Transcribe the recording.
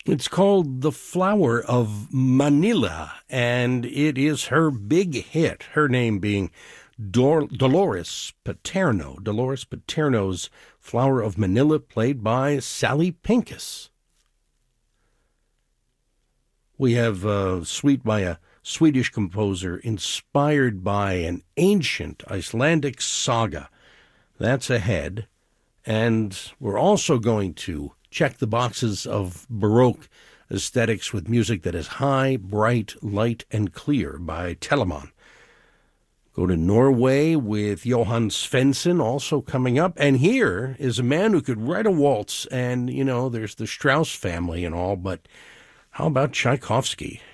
It's called The Flower of Manila, and it is her big hit, her name being Dolores Paterno. Dolores Paterno's Flower of Manila, played by Sally Pincus. We have a suite by a Swedish composer inspired by an ancient Icelandic saga. That's ahead. And we're also going to check the boxes of Baroque aesthetics with music that is high, bright, light, and clear by Telemann. Go to Norway with Johan Svensson also coming up. And here is a man who could write a waltz. And, you know, there's the Strauss family and all, but how about Tchaikovsky?